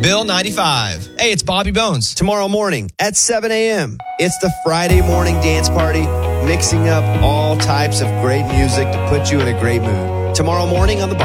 Bill 95. Hey, it's Bobby Bones. Tomorrow morning at 7 a.m., it's the Friday morning dance party, mixing up all types of great music to put you in a great mood. Tomorrow morning on the